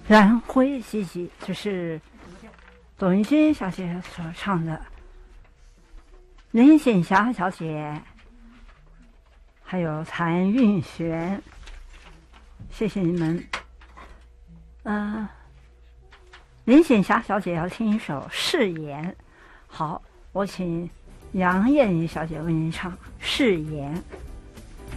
燃灰希冀，这是董玉君小姐所唱的。林醒霞小姐，还有谭韵璇，谢谢你们。林醒霞小姐要听一首《誓言》，好，我请杨艳怡小姐为您唱《誓言》。